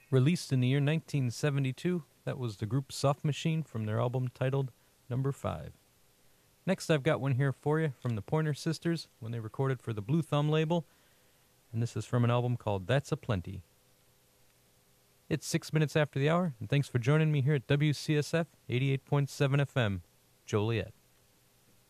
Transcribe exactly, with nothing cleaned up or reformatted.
Released in the year nineteen seventy-two, that was the group Soft Machine from their album titled Number five. Next, I've got one here for you from the Pointer Sisters when they recorded for the Blue Thumb label, and this is from an album called That's a Plenty. It's six minutes after the hour, and thanks for joining me here at W C S F eighty-eight point seven F M, Joliet.